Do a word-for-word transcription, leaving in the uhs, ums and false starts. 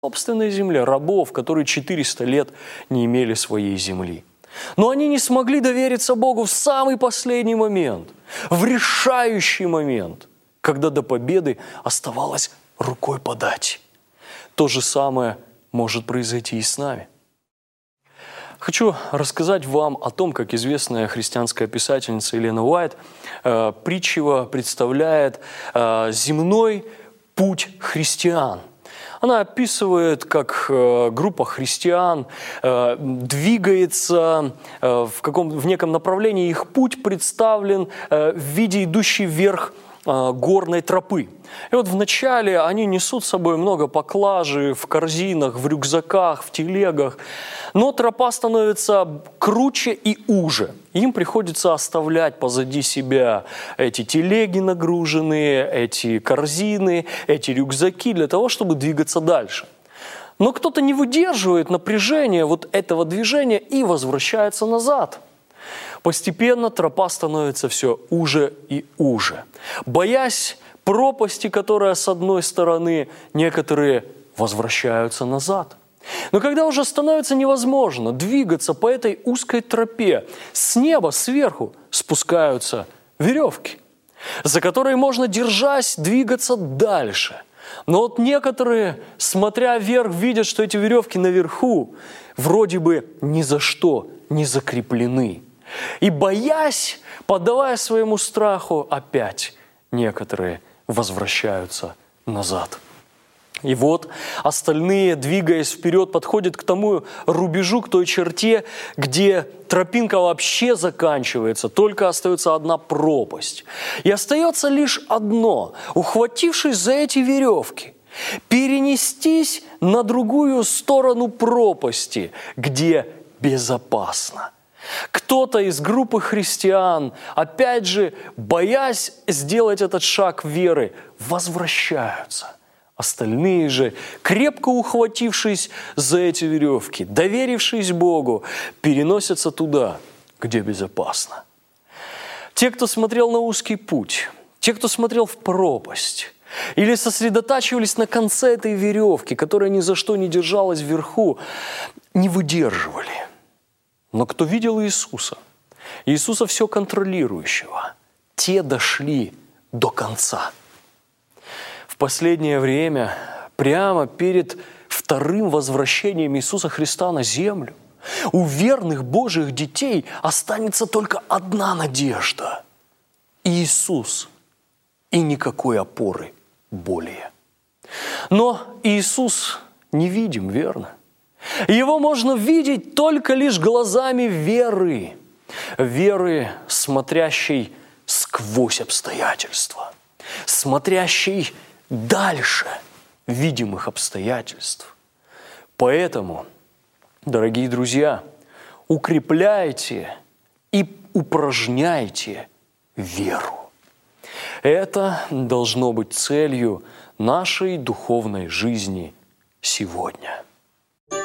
собственной земле, рабов, которые четыреста лет не имели своей земли. Но они не смогли довериться Богу в самый последний момент, в решающий момент, когда до победы оставалось рукой подать. То же самое может произойти и с нами. Хочу рассказать вам о том, как известная христианская писательница Елена Уайт э, притчево представляет э, земной путь христиан. Она описывает, как э, группа христиан э, двигается э, в, каком, в неком направлении, их путь представлен э, в виде идущей вверх э, горной тропы. И вот вначале они несут с собой много поклажи в корзинах, в рюкзаках, в телегах, но тропа становится круче и уже. Им приходится оставлять позади себя эти телеги нагруженные, эти корзины, эти рюкзаки для того, чтобы двигаться дальше. Но кто-то не выдерживает напряжения вот этого движения и возвращается назад. Постепенно тропа становится все уже и уже. Боясь пропасти, которая с одной стороны, некоторые возвращаются назад. Но когда уже становится невозможно двигаться по этой узкой тропе, с неба, сверху спускаются веревки, за которые можно, держась, двигаться дальше. Но вот некоторые, смотря вверх, видят, что эти веревки наверху вроде бы ни за что не закреплены. И боясь, поддавая своему страху, опять некоторые возвращаются назад. И вот остальные, двигаясь вперед, подходят к тому рубежу, к той черте, где тропинка вообще заканчивается, только остается одна пропасть. И остается лишь одно, ухватившись за эти веревки, перенестись на другую сторону пропасти, где безопасно. Кто-то из группы христиан, опять же, боясь сделать этот шаг веры, возвращаются. Остальные же, крепко ухватившись за эти веревки, доверившись Богу, переносятся туда, где безопасно. Те, кто смотрел на узкий путь, те, кто смотрел в пропасть, или сосредотачивались на конце этой веревки, которая ни за что не держалась вверху, не выдерживали. Но кто видел Иисуса, Иисуса все контролирующего, те дошли до конца. В последнее время, прямо перед вторым возвращением Иисуса Христа на землю, у верных Божьих детей останется только одна надежда – Иисус, и никакой опоры более. Но Иисус невидим, верно? Его можно видеть только лишь глазами веры, веры, смотрящей сквозь обстоятельства, смотрящей дальше видимых обстоятельств. Поэтому, дорогие друзья, укрепляйте и упражняйте веру. Это должно быть целью нашей духовной жизни сегодня.